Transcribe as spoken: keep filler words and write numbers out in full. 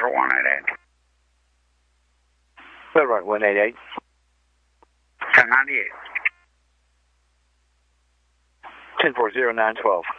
for one eighty-eight. Clear right, one eighty-eight. ten ninety-eight. ten four zero nine twelve.